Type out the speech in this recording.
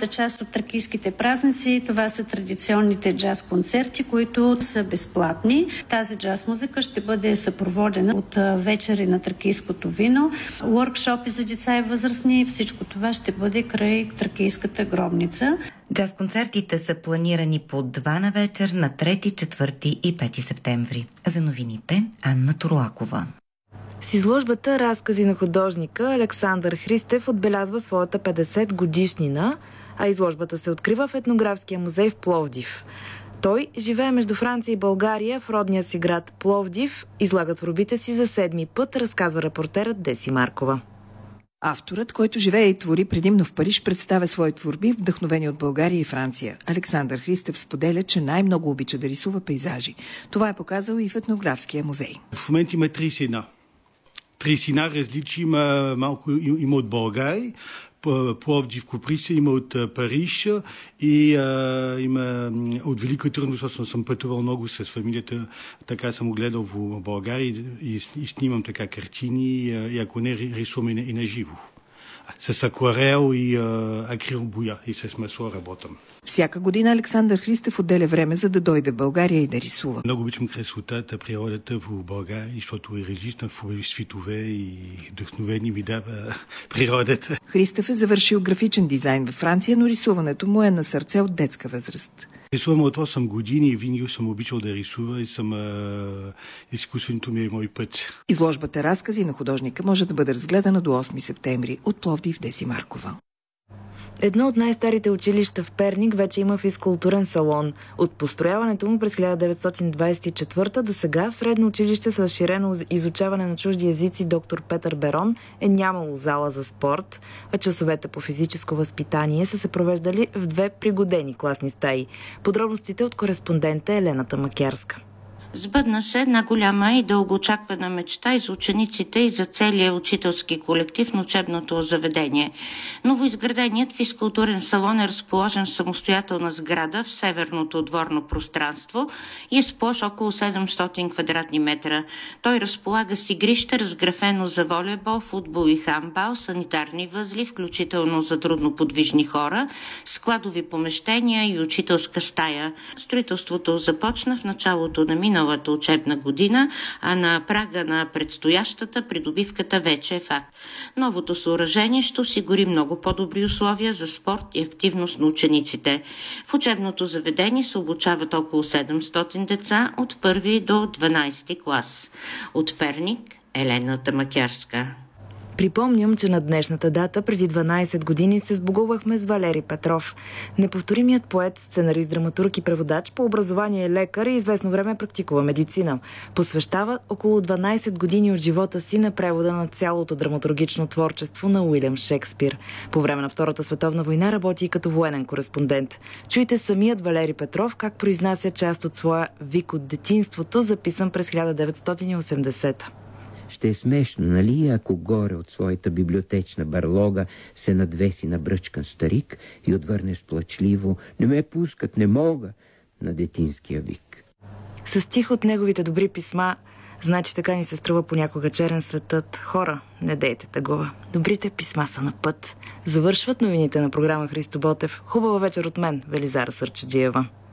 Втората част от тракийските празници, това са традиционните джаз концерти, които са безплатни. Тази джаз музика ще бъде съпроводена от вечери на тракийското вино, уъркшопи за деца и възрастни. Всичко това ще бъде край тракийската гробница. Джаз-концертите са планирани по 2 на вечер на 3, 4 и 5 септември. За новините Анна Турлакова. С изложбата "Разкази на художника" Александър Христев отбелязва своята 50 годишнина, а изложбата се открива в Етнографския музей в Пловдив. Той живее между Франция и България в родния си град Пловдив. Излага творбите си за 7-ми път, разказва репортерът Деси Маркова. Авторът, който живее и твори предимно в Париж, представя свои творби, вдъхновени от България и Франция. Александър Христев споделя, че най-много обича да рисува пейзажи. Това е показал и в Етнографския музей. В момента има 3 сина. 3 сина различни, има от България, Пловдив, Коприца, има от Париж и има от Велико Търново, защото съм пътувал много с фамилията, така съм гледал в България и снимам така картини и ако не рисувам и на живо. С акварел и акрил боя и с масло работам. Всяка година Александър Христев отделя време, за да дойде в България и да рисува. Много обичам красотата, природата в България, защото е различна в хубави светове и вдъхновени ми дава природата. Христев е завършил графичен дизайн във Франция, но рисуването му е на сърце от детска възраст. Рисувам от 8 години и винаги съм обичал да рисува и изкуството ми е мой път. Изложбата "Разкази на художника" може да бъде разгледана до 8 септември от Пловдив, Деси Маркова. Едно от най-старите училища в Перник вече има физкултурен салон. От построяването му през 1924 до сега в средно училище с разширено изучаване на чужди езици доктор Петър Берон е нямало зала за спорт, а часовете по физическо възпитание са се провеждали в 2 пригодени класни стаи. Подробностите от кореспондента Елена Тамакярска. Сбъдна се една голяма и дългоочаквана мечта и за учениците и за целия учителски колектив на учебното заведение. Новоизграденият физкултурен салон е разположен в самостоятелна сграда в северното дворно пространство и е с площ около 700 квадратни метра. Той разполага с игрище, разграфено за волейбол, футбол и хандбал, санитарни възли, включително за трудноподвижни хора, складови помещения и учителска стая. Строителството започна в началото на миналата учебна година, а на прага на предстоящата придобивката вече е факт. Новото съоръжение ще осигури много по-добри условия за спорт и активност на учениците. В учебното заведение се обучават около 700 деца от 1 до 12 клас. От Перник, Елена Тамакярска. Припомням, че на днешната дата преди 12 години се сбогувахме с Валери Петров. Неповторимият поет, сценарист, драматург и преводач, по образование е лекар и известно време практикува медицина. Посвещава около 12 години от живота си на превода на цялото драматургично творчество на Уилям Шекспир. По време на Втората световна война работи и като военен кореспондент. Чуйте самият Валери Петров как произнася част от своя "Вик от детинството", записан през 1980. Ще е смешно, нали, ако горе от своята библиотечна барлога се надвеси набръчкан старик и отвърнеш плачливо: "Не ме пускат, не мога", на детинския вик. С стих от неговите добри писма, значи така ни се струва понякога черен светът. Хора, не дейте тъгова. Добрите писма са на път. Завършват новините на програма Христо Ботев. Хубава вечер от мен, Велизара Сърчеджиева.